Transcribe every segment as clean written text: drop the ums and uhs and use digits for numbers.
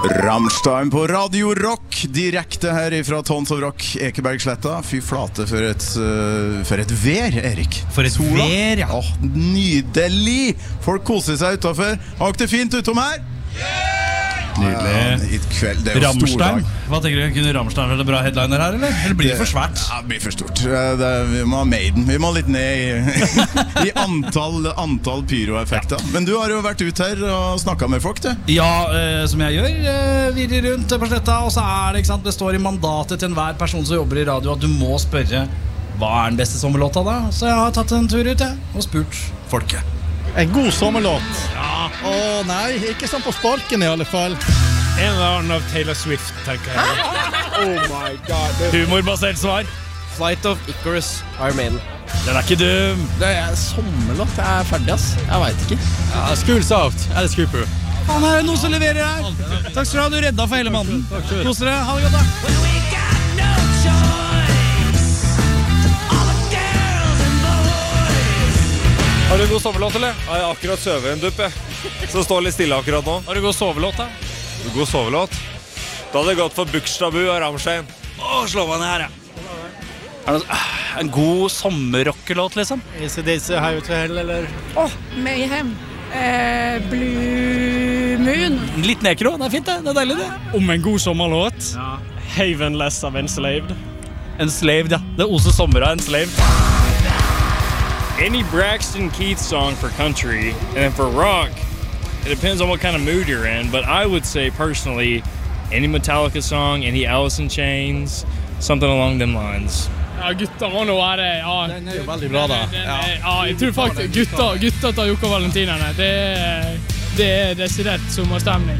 Rammstein på Radio Rock, direkte her fra Tons of Rock, Ekebergsletta. Fy flate for et vær, Erik. For et vær, ja. Åh, nydelig. Folk koser seg utenfor. Har ikke det fint utom her? Nydelig. I kveld, det er jo stor dag. Hva tenker du? Kunne Rammstein vært en bra headliner her, eller blir det for svært? Ja, det blir for stort. Vi må ha Maiden. Vi må litt ned i antall pyroeffekter. Men du har jo vært ut her og snakket med folk, du. Ja, som jeg gjør. Virrer rundt på sletta, og så det, ikke sant, det står i mandatet til enhver person som jobber i radio at du må spørre hva den beste sommerlåta da. Så jeg har tatt en tur ut og spurt folket. En god sommerlåt? Ja. Nei, ikke sånn på sparken i alle fall. En eller annen av Taylor Swift, tenker jeg. Oh my god. Humorbasert svar. Flight of Icarus, Iron Maiden. Den ikke dum. Det sommerlåt, jeg ferdig, ass. Jeg vet ikke. Ja, Schools Out, Alice Cooper. Han det noen som leverer her. Takk skal du ha, du redda for hele mannen. Kos dere, ha det godt da. Har du god sommerlåt, eller? Jeg har akkurat søvet en dupp, så står litt stille akkurat nå. Har du god sovelåt da? God sovelåt? Da hadde det gått for Buxtabu og Rammstein. Slå meg ned her, ja. Det en god sommerrockelåt, liksom? AC/DC, Highway to Hell, eller? Mayhem. Blue Moon. Litt nekro, det fint det, det deilig det. Om en god sommerlåt? Ja. Havenless av Enslaved. Enslaved, ja. Det oser sommer av Enslaved. Any Braxton Keith song for country, and for rock, it depends on what kind of mood you're in, but I would say personally, any Metallica song, any Alice in Chains, something along them lines. Ja, gutter må nå være, ja. Den jo veldig bra da. Ja, jeg tror faktisk gutter tar Jokk og Valentinerne. Det desidert sommerstemning.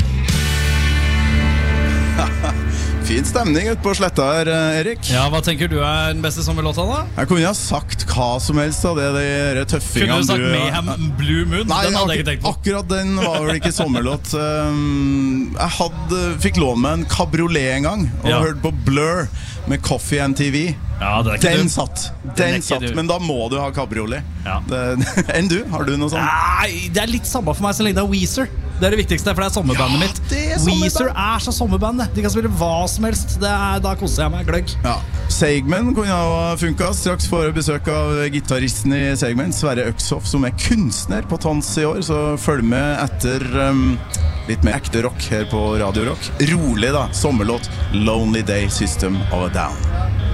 Fin stemning ut på sletta her, Erik. Ja, hva tenker du den beste sommerlåta da? Jeg kunne ha sagt hva som helst av de tøffingene. Kunne du sagt Mayhem Blue Moon? Nei, den hadde jeg ikke tenkt på. Akkurat den var vel ikke sommerlåt. Jeg fikk lån med en cabriolet en gang og hørte på Blur med Coffee and TV. Ja, det ikke den du. satt, men da må du ha cabriolet. Ja. Enn du? Har du noe sånt? Nei, det litt samme for meg så lenge det Weezer. Det det viktigste, for det sommerbandet mitt. Det sommerband. Weezer så sommerband. De kan spille hva som helst. Da koser jeg meg gløgg. Ja. Seigmen kunne ha funket. Straks får jeg besøk av gitaristen i Seigmen, Sverre Økshoff, som kunstner på Tons i år. Så følg med etter litt mer ekte rock her på Radio Rock. Rolig da, sommerlåt Lonely Day, System of a Down.